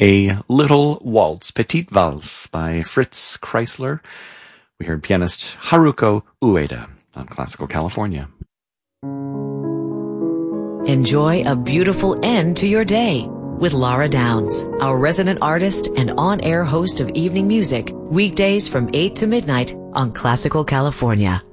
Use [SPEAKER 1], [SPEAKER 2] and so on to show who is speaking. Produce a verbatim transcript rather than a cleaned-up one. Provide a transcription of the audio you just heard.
[SPEAKER 1] A Little Waltz, Petite Valse by Fritz Kreisler. We heard pianist Haruko Ueda on Classical California.
[SPEAKER 2] Enjoy a beautiful end to your day with Laura Downs, our resident artist and on-air host of evening music, weekdays from eight to midnight on Classical California.